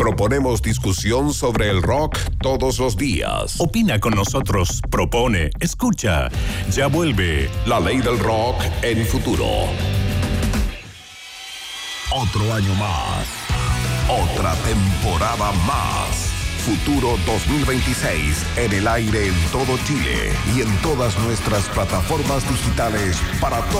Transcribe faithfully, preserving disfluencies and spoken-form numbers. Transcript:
Proponemos discusión sobre el rock todos los días. Opina con nosotros, propone, escucha. Ya vuelve La Ley del Rock en Futuro. Otro año más. Otra temporada más. Futuro dos mil veintiséis en el aire en todo Chile y en todas nuestras plataformas digitales para todos.